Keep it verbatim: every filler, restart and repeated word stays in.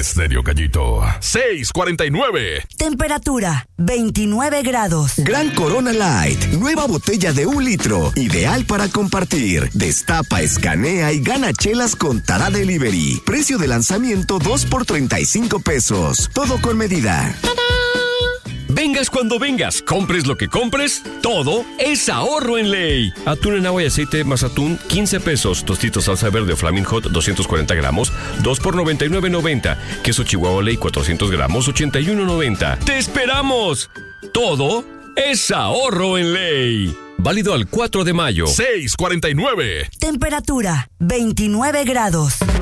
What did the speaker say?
Estéreo Gallito, seis cuarenta y nueve. Temperatura, veintinueve grados. Gran Corona Light, nueva botella de un litro, ideal para compartir. Destapa, escanea y gana chelas con Tara Delivery. Precio de lanzamiento dos por treinta y cinco pesos. Todo con medida. Vengas cuando vengas, compres lo que compres, todo es ahorro en Ley. Atún en agua y aceite más atún, quince pesos. Tostitos salsa verde o Flaming Hot, doscientos cuarenta gramos, dos por noventa y nueve noventa. Queso Chihuahua Ley, cuatrocientos gramos, ochenta y uno noventa. ¡Te esperamos! Todo es ahorro en Ley. Válido al cuatro de mayo. seis cuarenta y nueve. Temperatura, veintinueve grados.